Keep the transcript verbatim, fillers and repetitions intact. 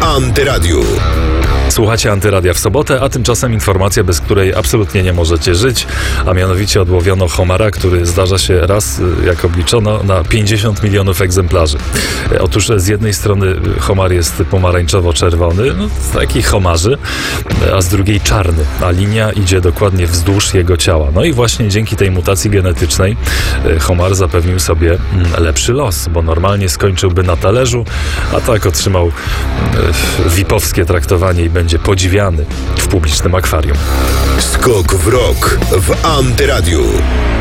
Antyradiu. Słuchacie Antyradia w sobotę, a tymczasem informacja, bez której absolutnie nie możecie żyć, a mianowicie odłowiono homara, który zdarza się raz, jak obliczono, na pięćdziesiąt milionów egzemplarzy. Otóż z jednej strony homar jest pomarańczowo-czerwony, no, taki homarzy, a z drugiej czarny, a linia idzie dokładnie wzdłuż jego ciała. No i właśnie dzięki tej mutacji genetycznej homar zapewnił sobie lepszy los, bo normalnie skończyłby na talerzu, a tak otrzymał vipowskie traktowanie i będzie podziwiany w publicznym akwarium. Skok w rok w Antyradiu.